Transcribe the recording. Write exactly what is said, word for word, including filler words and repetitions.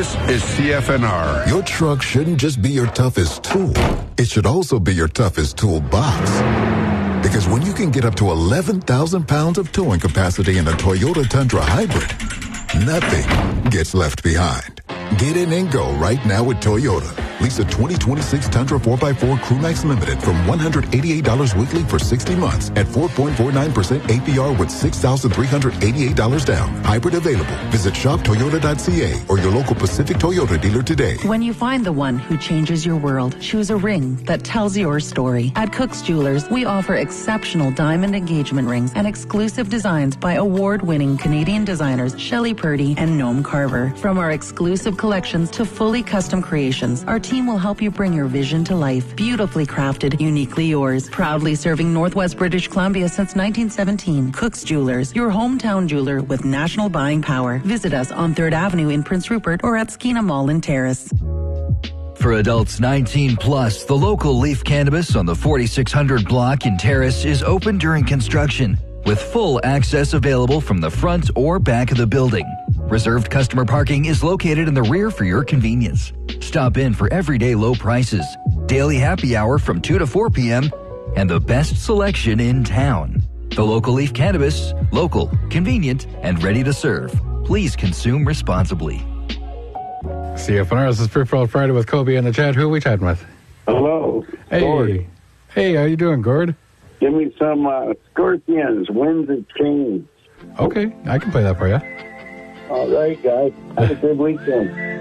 This is C F N R. Your truck shouldn't just be your toughest tool. It should also be your toughest toolbox. Because when you can get up to eleven thousand pounds of towing capacity in a Toyota Tundra Hybrid, nothing gets left behind. Get in and go right now with Toyota. Lease a twenty twenty-six Tundra four by four Crew Max Limited from one hundred eighty-eight dollars weekly for sixty months at four point four nine percent A P R with six thousand three hundred eighty-eight dollars down. Hybrid available. Visit shop toyota dot c a or your local Pacific Toyota dealer today. When you find the one who changes your world, choose a ring that tells your story. At Cook's Jewelers, we offer exceptional diamond engagement rings and exclusive designs by award-winning Canadian designers Shelley Purdy and Noam Carver. From our exclusive collections to fully custom creations, our team will help you bring your vision to life. Beautifully crafted, uniquely yours. Proudly serving Northwest British Columbia since nineteen seventeen. Cook's Jewelers, your hometown jeweler with national buying power. Visit us on third Avenue in Prince Rupert or at Skeena Mall in Terrace. For adults nineteen plus, the local Leaf Cannabis on the forty-six hundred block in Terrace is open during construction, with full access available from the front or back of the building. Reserved customer parking is located in the rear for your convenience. Stop in for everyday low prices, daily happy hour from two to four p.m., and the best selection in town. The local Leaf Cannabis, local, convenient, and ready to serve. Please consume responsibly. C F N R, this is Free For All Friday with Kobe in the chat. Who are we chatting with? Hello. Hey. Gord. Hey, how you doing, Gord? Give me some uh, Scorpions, Winds of Change. Okay, I can play that for you. All right, guys. Have a good weekend.